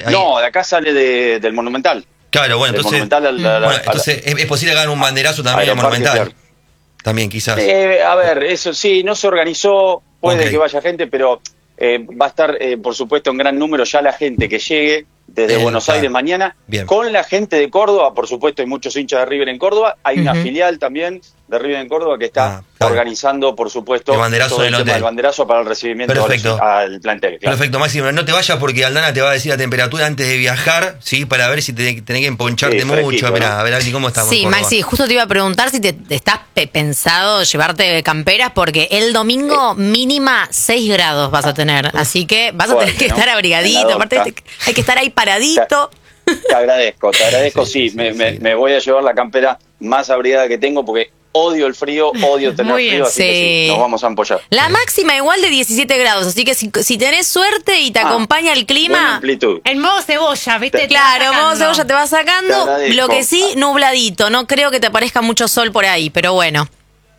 No, de acá sale del Monumental. Claro, bueno, entonces... entonces es posible que hagan un banderazo también en el Monumental. Claro. También, quizás. A ver, eso sí, no se organizó, puede que vaya gente, pero va a estar, por supuesto, en gran número ya la gente que llegue desde Buenos Aires mañana. Bien. Con la gente de Córdoba, por supuesto, hay muchos hinchas de River en Córdoba. Hay una filial también de River en Córdoba que está organizando, por supuesto, el banderazo el banderazo para el recibimiento al plantel. Claro. Perfecto, Máximo. No te vayas porque Aldana te va a decir la temperatura antes de viajar, ¿sí? Para ver si tenés que emponcharte mucho. ¿No? A ver cómo estamos. Sí, Maxi, justo te iba a preguntar si te estás pensado llevarte camperas, porque el domingo mínima 6 grados vas a tener. Así que vas a tener que estar abrigadito. Aparte, hay que estar ahí paradito. Te agradezco, sí. Me voy a llevar la campera más abrigada que tengo porque odio el frío, odio tener frío, así que sí, nos vamos a ampollar. La máxima igual de 17 grados, así que si tenés suerte y te acompaña el clima... En modo cebolla, ¿viste? Claro, en modo cebolla te va sacando. Lo que sí, nubladito. No creo que te aparezca mucho sol por ahí, pero bueno.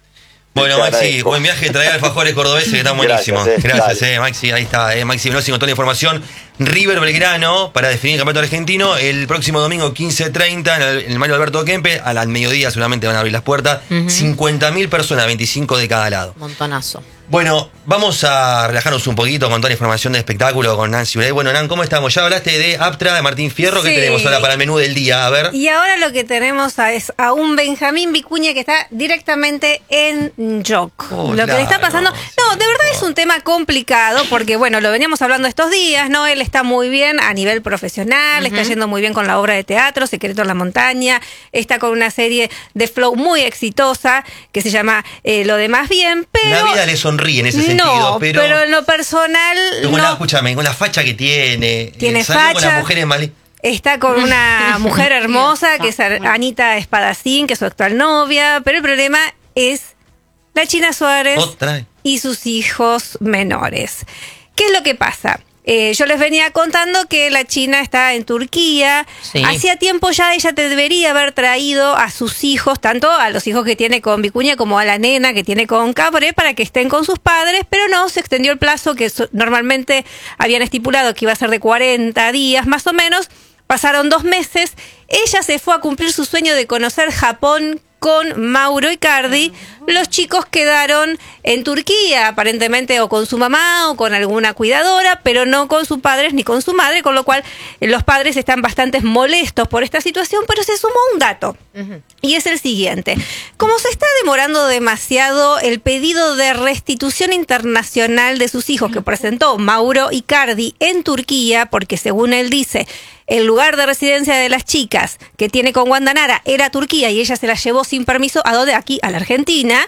Bueno, Maxi, buen viaje, trae alfajores cordobeses que están buenísimos. Gracias, Maxi, ahí está, Maxi Velosi con toda la información. River Belgrano, para definir el campeonato argentino, el próximo domingo 15:30 en el Mario Alberto Kempe, al mediodía seguramente van a abrir las puertas, 50.000 personas, 25 de cada lado. Montonazo. Bueno, vamos a relajarnos un poquito con toda la información de espectáculo con Nancy Uray. Bueno, Nan, ¿cómo estamos? Ya hablaste de Aptra, de Martín Fierro. ¿Qué tenemos ahora para el menú del día? A ver. Y ahora lo que tenemos es a un Benjamín Vicuña que está directamente en shock. Lo que le está pasando... No, de verdad es un tema complicado porque, bueno, lo veníamos hablando estos días, ¿no? Él está muy bien a nivel profesional, está yendo muy bien con la obra de teatro, Secreto en la Montaña, está con una serie de Flow muy exitosa que se llama Lo demás bien, pero... La vida le sonríe en ese sentido, pero en lo personal... Escúchame, con la facha que tiene facha, con las mujeres mal... Está con una mujer hermosa que es Anita Espadacín, que es su actual novia, pero el problema es la China Suárez y sus hijos menores. ¿Qué es lo que pasa? Yo les venía contando que la China está en Turquía. Sí. Hacía tiempo ya ella debería haber traído a sus hijos, tanto a los hijos que tiene con Vicuña como a la nena que tiene con Cabré, para que estén con sus padres, pero no, se extendió el plazo que normalmente habían estipulado que iba a ser de 40 días más o menos. Pasaron 2 meses. Ella se fue a cumplir su sueño de conocer Japón con Mauro Icardi. Los chicos quedaron en Turquía, aparentemente o con su mamá o con alguna cuidadora, pero no con sus padres ni con su madre, con lo cual los padres están bastante molestos por esta situación, pero se sumó un dato, y es el siguiente. Como se está demorando demasiado el pedido de restitución internacional de sus hijos que presentó Mauro Icardi en Turquía, porque según él dice, el lugar de residencia de las chicas que tiene con Wanda Nara era Turquía y ella se las llevó sin permiso, ¿a dónde? Aquí, a la Argentina.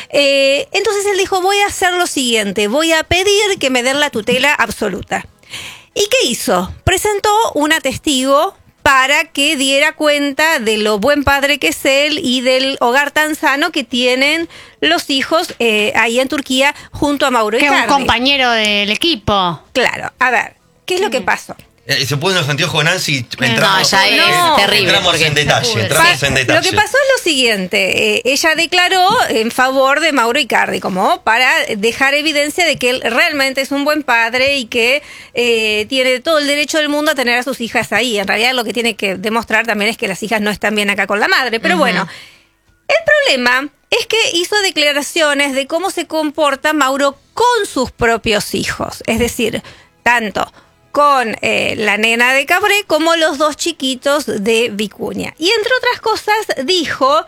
Entonces él dijo, voy a hacer lo siguiente, voy a pedir que me den la tutela absoluta. ¿Y qué hizo? Presentó una testigo para que diera cuenta de lo buen padre que es él y del hogar tan sano que tienen los hijos ahí en Turquía junto a Mauro Icardi. Que es un compañero del equipo. Claro, a ver, ¿qué es lo que pasó? Se puso los anteojos Nancy, entramos, ya es terrible. Entramos en detalle. Lo que pasó es lo siguiente, ella declaró en favor de Mauro Icardi, como para dejar evidencia de que él realmente es un buen padre y que tiene todo el derecho del mundo a tener a sus hijas ahí. En realidad lo que tiene que demostrar también es que las hijas no están bien acá con la madre, pero bueno, el problema es que hizo declaraciones de cómo se comporta Mauro con sus propios hijos, es decir, tanto con la nena de Cabré como los 2 chiquitos de Vicuña. Y entre otras cosas dijo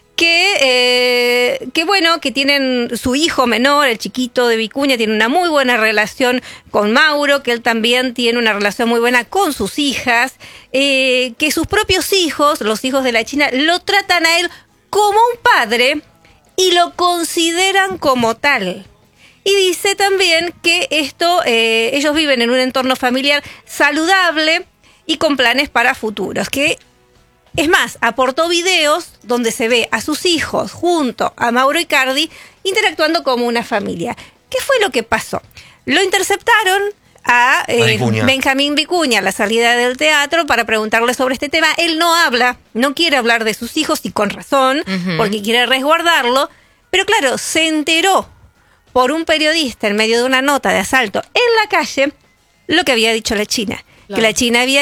que bueno, que tienen su hijo menor, el chiquito de Vicuña, tiene una muy buena relación con Mauro, que él también tiene una relación muy buena con sus hijas, que sus propios hijos, los hijos de la China, lo tratan a él como un padre y lo consideran como tal. Y dice también que ellos viven en un entorno familiar saludable y con planes para futuros. Que, es más, aportó videos donde se ve a sus hijos junto a Mauro Icardi interactuando como una familia. ¿Qué fue lo que pasó? Lo interceptaron a Benjamín Vicuña a la salida del teatro para preguntarle sobre este tema. Él no quiere hablar de sus hijos, y con razón, porque quiere resguardarlo. Pero claro, se enteró por un periodista en medio de una nota de asalto en la calle lo que había dicho la China. Claro. Que la China había